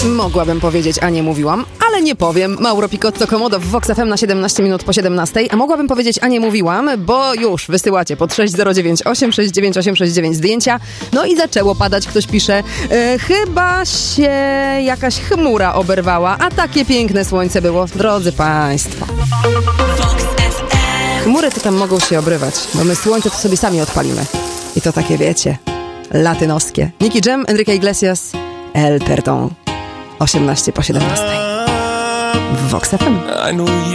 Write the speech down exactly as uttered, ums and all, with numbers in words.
Mogłabym powiedzieć, a nie mówiłam, ale nie powiem. Mauro Picotto Komodo w Vox F M na siedemnaście minut po siedemnastej. A mogłabym powiedzieć, a nie mówiłam, bo już wysyłacie pod sześć zero dziewięć osiem sześć dziewięć osiem sześć dziewięć zdjęcia. No i zaczęło padać, ktoś pisze, e, chyba się jakaś chmura oberwała, a takie piękne słońce było. Drodzy Państwo, chmury to tam mogą się obrywać, bo my słońce to sobie sami odpalimy. I to takie, wiecie, latynoskie. Nicky Jam, Enrique Iglesias, El Perdón. osiemnaście po siedemnastej w Vox F M.